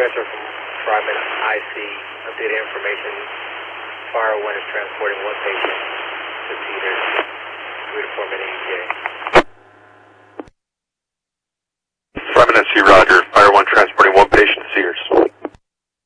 Spencer from Fryman IC. Updated information. Fire 1 is transporting one patient to Cedars. 3 to 4 minute ETA.